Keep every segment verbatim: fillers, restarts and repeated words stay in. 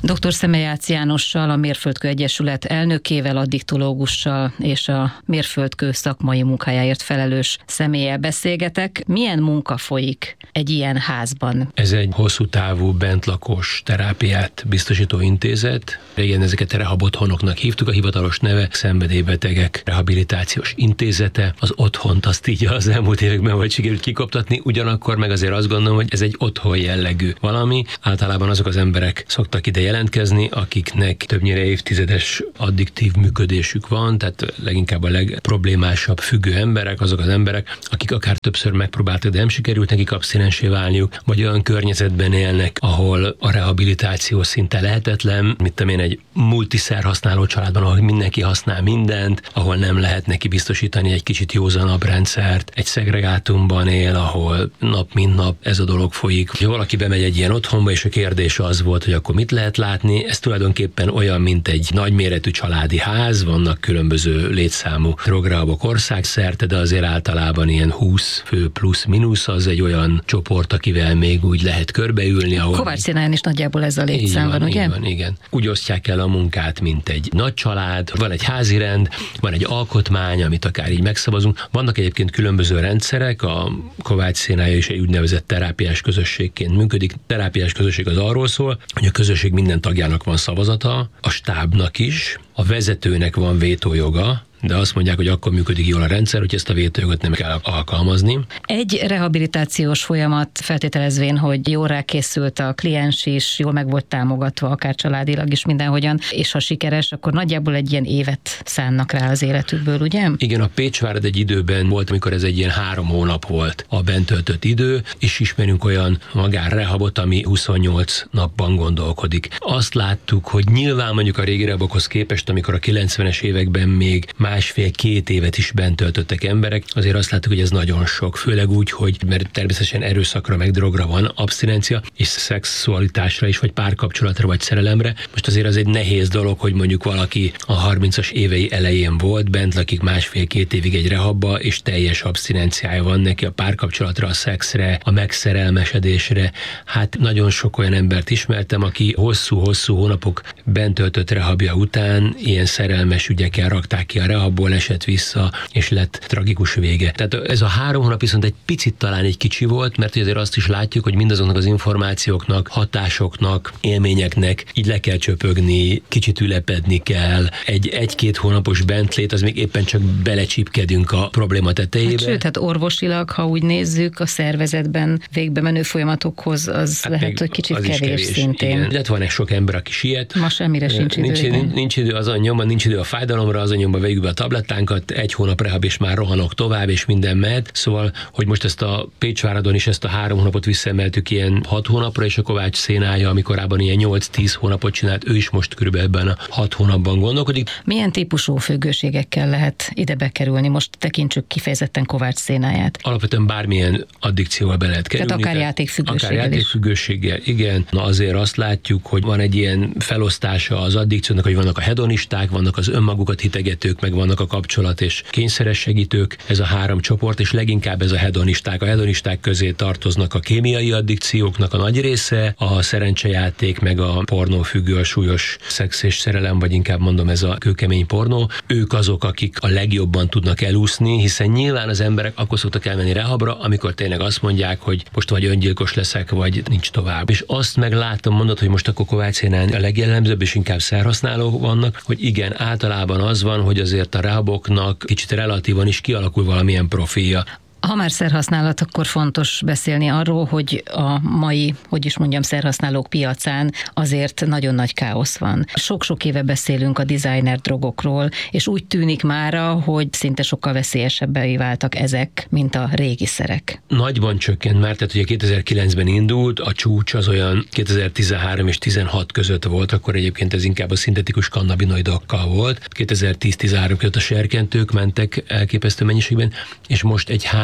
doktor Szemejács Jánossal, a Mérföldkő Egyesület elnökével, addiktológussal és a Mérföldkő szakmai munkájáért felelős személlyel beszélgetek. Milyen munka folyik egy ilyen házban? Ez egy hosszú távú bentlakos terápiát biztosító intézet. Régen ezeket rehabotthonoknak hívtuk, a hivatalos neve Szenvedélybetegek Rehabilitációs Intézete. Az otthont azt így az elmúlt években volt sikerült kikoptatni, ugyanakkor meg azért azt gondolom, hogy ez egy otthon jellegű valami. Általában azok az emberek szoktak ide jelentkezni, akiknek többnyire évtizedes addiktív működésük van, tehát leginkább a legproblémásabb függő emberek, azok az emberek, akik akár többször megpróbáltak, de nem sikerült nekik abszinensé válniuk, vagy olyan környezetben élnek, ahol a rehabilitáció szinte lehetetlen, mint tudom én, egy multiszerhasználó családban, ahol mindenki használ mindent, ahol nem lehet neki biztosítani egy kicsit józanabb rendszert, egy szegregátumban él, ahol nap mint nap ez a dolog folyik. Ha valaki bemegy egy ilyen otthonba, és a kérdés az volt, hogy akkor mit lehet látni, ez tulajdonképpen olyan, mint egy nagyméretű családi ház, vannak különböző létszámú drogrehabok országszerte, de azért általában ilyen húsz fő plusz-minusz, az egy olyan csoport, akivel még úgy lehet körbeülni. Ahol Kovács színán is nagyjából ez a létszám van, ugye? Van, igen. Úgy osztják el a munkát, mint egy nagy család, van egy házirend, van egy alkotmány, amit akár így megszavazunk. Vannak egyébként különböző rendszerek, a Kovács szénája is egy úgynevezett terápiás közösségként működik. Terápiás közösség az arról szól, hogy a közösség minden tagjának van szavazata, a stábnak is, a vezetőnek van vétójoga, de azt mondják, hogy akkor működik jól a rendszer, hogy ezt a vétójogot nem kell alkalmazni. Egy rehabilitációs folyamat feltételezvén, hogy jól rákészült a kliens is, jól meg volt támogatva, akár családilag is mindenhogyan, és ha sikeres, akkor nagyjából egy ilyen évet szánnak rá az életükből, ugye? Igen, a Pécsvárad egy időben volt, amikor ez egy ilyen három hónap volt a bent töltött idő, és ismerünk olyan magán rehabot, ami huszonnyolc napban gondolkodik. Azt láttuk, hogy nyilván mondjuk a régi rehabokhoz képest, amikor a kilencvenes években még másfél-két évet is bent töltöttek emberek, azért azt láttuk, hogy ez nagyon sok, főleg úgy, hogy mert természetesen erőszakra meg drogra van abszinencia, és szexualitásra is, vagy párkapcsolatra, vagy szerelemre. Most azért az egy nehéz dolog, hogy mondjuk valaki a harmincas évei elején volt bent, lakik másfél-két évig egy rehabba, és teljes abszinenciája van neki a párkapcsolatra, a szexre, a megszerelmesedésre. Hát nagyon sok olyan embert ismertem, aki hosszú-hosszú hónapok bent töltött rehabja után ilyen szerelmes ügyekkel rakták ki a rehabból, esett vissza, és lett tragikus vége. Tehát ez a három hónap viszont egy picit talán egy kicsi volt, mert azért azt is látjuk, hogy mindazoknak az információknak, hatásoknak, élményeknek így le kell csöpögni, kicsit ülepedni kell. Egy egy-két hónapos bentlét, az még éppen csak belecsípkedünk a probléma tetejébe. Hát, sőt, hát orvosilag, ha úgy nézzük, a szervezetben végbe menő folyamatokhoz, az hát lehet, hogy kicsit kevés, kevés szintén. Igen. De van egy sok ember, aki siet. Ma semmire sincs idő. Nincs, nincs, nincs idő azon nyomban, nincs idő a fájdalomra, azon nyomban vegyük be a tablettánkat, egy hónap rehab, és már rohanok tovább, és minden mehet. Szóval, hogy most ezt a Pécsváradon is ezt a három hónapot visszaemeltük ilyen hat hónapra, és a Kovács szénája, ami korábban ilyen nyolc-tíz hónapot csinált, ő is most körülbelül ebben a hat hónapban gondolkodik. Milyen típusú függőségekkel lehet ide bekerülni? Most tekintsük kifejezetten Kovács szénáját. Alapvetően bármilyen addikcióval be lehet kerülni. Tehát akár játékfüggőséggel. Akár játékfüggőséggel, igen. Na azért azt látjuk, hogy van egy ilyen felosztása az addikciónak, hogy vannak a hedonisták, vannak az önmagukat hitegetők, meg vannak a kapcsolat és kényszeres segítők, ez a három csoport, és leginkább ez a hedonisták. A hedonisták közé tartoznak a kémiai addikcióknak a nagy része, a szerencsejáték, meg a pornófüggő, a súlyos szex és szerelem, vagy inkább mondom ez a kőkemény pornó. Ők azok, akik a legjobban tudnak elúszni, hiszen nyilván az emberek akkor szoktak elmenni rehabra, amikor tényleg azt mondják, hogy most vagy öngyilkos leszek, vagy nincs tovább. És azt meg látom, mondod, hogy most akkor Kovács szénán a legjellemzőbb, és inkább szerhasználók vannak, hogy igen, általában az van, hogy azért a rehaboknak kicsit relatívan is kialakul valamilyen profilja. Ha már szerhasználat, akkor fontos beszélni arról, hogy a mai, hogy is mondjam, szerhasználók piacán azért nagyon nagy káosz van. Sok-sok éve beszélünk a designer drogokról, és úgy tűnik mára, hogy szinte sokkal veszélyesebbé váltak ezek, mint a régi szerek. Nagyban csökkent már, tehát ugye kétezer-kilencben indult, a csúcs az olyan kétezer-tizenhárom és tizenhat között volt, akkor egyébként ez inkább a szintetikus kannabinoidokkal volt. kétezer-tíz-tizenhárom között a serkentők mentek elképesztő mennyiségben, és most egy három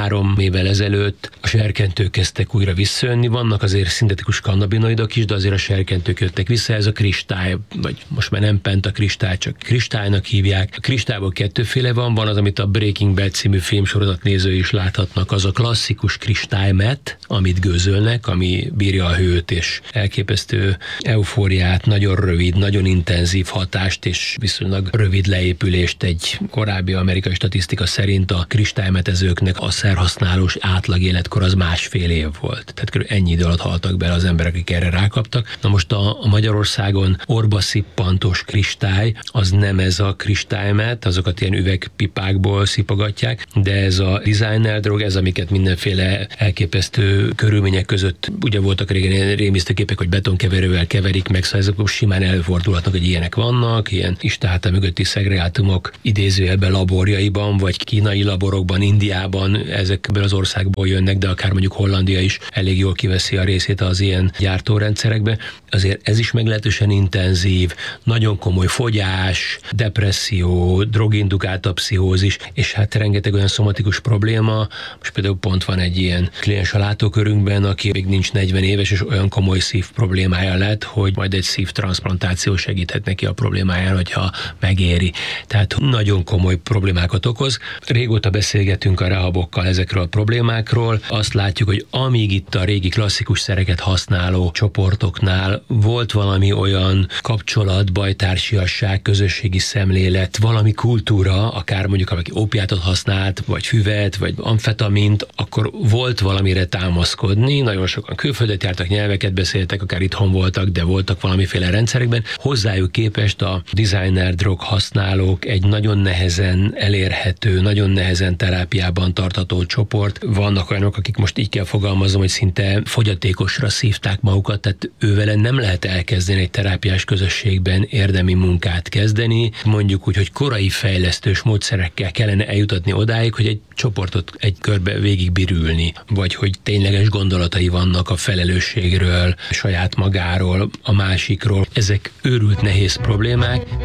három évvel ezelőtt a serkentők kezdtek újra visszajönni. Vannak azért szintetikus kannabinoidok is, de azért a serkentők jöttek vissza. Ez a kristály, vagy most már nem pentakristály, csak kristálynak hívják. A kristályból kettőféle van, van az, amit a Breaking Bad című filmsorozat nézői is láthatnak, az a klasszikus kristálymet, amit gőzölnek, ami bírja a hőt és elképesztő eufóriát, nagyon rövid, nagyon intenzív hatást és viszonylag rövid leépülést. Egy korábbi amerikai statisztika szerint a kristálymetezőknek a szerhasználós átlag életkor az másfél év volt. Tehát kb. Ennyi idő alatt haltak bele az emberek, akik erre rákaptak. Na most a, a Magyarországon orba szippantos kristály, az nem ez a kristálymet, azokat ilyen üvegpipákból szipogatják, de ez a designer drog, ez amiket mindenféle elképesztő körülmények között, ugye voltak régen ilyen rémisztő képek, hogy betonkeverővel keverik meg, szóval ezek simán előfordulhatnak, hogy ilyenek vannak, ilyen istálta mögötti szegregátumok idézőjelben laborjaiban, vagy kínai laborokban, Indiában, ezekből az országból jönnek, de akár mondjuk Hollandia is elég jól kiveszi a részét az ilyen gyártórendszerekbe. Azért ez is meglehetősen intenzív, nagyon komoly fogyás, depresszió, drogindukálta pszichózis, és hát rengeteg olyan szomatikus probléma. Most például pont van egy ilyen kliens a látókörünkben, aki még nincs negyven éves, és olyan komoly szív problémája lett, hogy majd egy szívtranszplantáció segíthet neki a problémáján, hogyha megéri. Tehát nagyon komoly problémákat okoz. Régóta beszélgetünk a rehabokkal ezekről a problémákról. Azt látjuk, hogy amíg itt a régi klasszikus szereket használó csoportoknál volt valami olyan kapcsolat, bajtársiasság, közösségi szemlélet, valami kultúra, akár mondjuk, aki ópiátot használt, vagy füvet, vagy amfetamint, akkor volt valamire támaszkodni. Nagyon sokan külföldet jártak, nyelveket beszéltek, akár itthon voltak, de voltak valamiféle rendszerekben. Hozzájuk képest a designer drog használók egy nagyon nehezen elérhető, nagyon nehezen terápiában tartható csoport. Vannak olyanok, akik most így kell fogalmazom, hogy szinte fogyatékosra szívták magukat, tehát ővele nem lehet elkezdeni egy terápiás közösségben érdemi munkát kezdeni. Mondjuk úgy, hogy korai fejlesztős módszerekkel kellene eljutatni odáig, hogy egy csoportot egy körbe végigbirülni, vagy hogy tényleges gondolatai vannak a felelősségről, saját magáról, a másikról. Ezek őrült nehéz problémák,